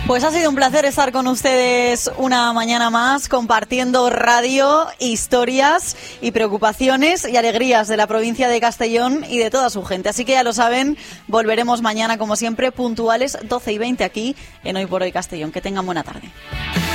Pues ha sido un placer estar con ustedes una mañana más, compartiendo radio, historias y preocupaciones y alegrías de la provincia de Castellón y de toda su gente. Así que ya lo saben, volveremos mañana como siempre puntuales 12:20 aquí en Hoy por Hoy Castellón. Que tengan buena tarde.